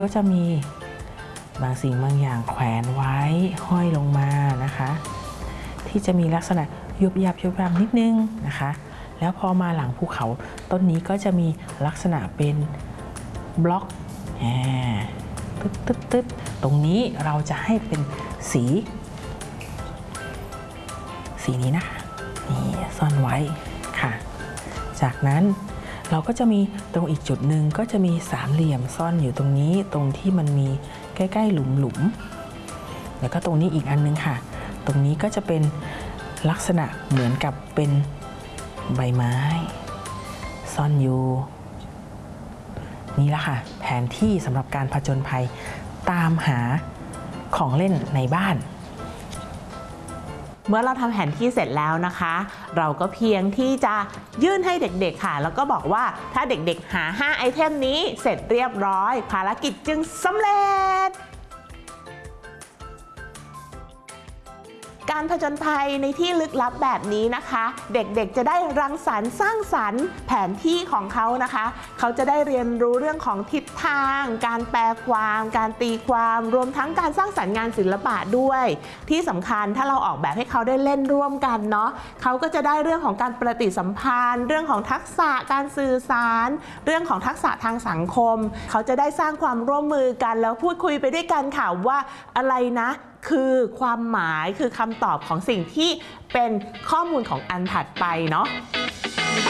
ก็จะมีบางสิ่งบางอย่างแขวนไว้ห้อยลงมานะคะที่จะมีลักษณะยุบยับนิดนึงนะคะแล้วพอมาหลังภูเขาต้นนี้ก็จะมีลักษณะเป็นบล็อกตึ๊ดตรงนี้เราจะให้เป็นสีนี้นะคะนี่ซ่อนไว้ค่ะจากนั้นเราก็จะมีตรงอีกจุดหนึ่งก็จะมีสามเหลี่ยมซ่อนอยู่ตรงนี้ตรงที่มันมีใกล้ๆหลุมแล้วก็ตรงนี้อีกอันนึงค่ะตรงนี้ก็จะเป็นลักษณะเหมือนกับเป็นใบไม้ซ่อนอยู่นี่แหละค่ะแผนที่สำหรับการผจญภัยตามหาของเล่นในบ้านเมื่อเราทำแผนที่เสร็จแล้วนะคะเราก็เพียงที่จะยื่นให้เด็กๆค่ะแล้วก็บอกว่าถ้าเด็กๆหา5ไอเทมนี้เสร็จเรียบร้อยภารกิจจึงสำเร็จการผจญภัยในที่ลึกลับแบบนี้นะคะเด็กๆจะได้รังสรรค์สร้างสรรค์แผนที่ของเขานะคะเขาจะได้เรียนรู้เรื่องของทิศทางการแปลความการตีความรวมทั้งการสร้างสรรค์งานศิลปะด้วยที่สำคัญถ้าเราออกแบบให้เขาได้เล่นร่วมกันเนาะเขาก็จะได้เรื่องของการปฏิสัมพันธ์เรื่องของทักษะการสื่อสารเรื่องของทักษะทางสังคมเขาจะได้สร้างความร่วมมือกันแล้วพูดคุยไปด้วยกันค่ะว่าอะไรนะคือความหมายคือคำตอบของสิ่งที่เป็นข้อมูลของอันถัดไปเนาะ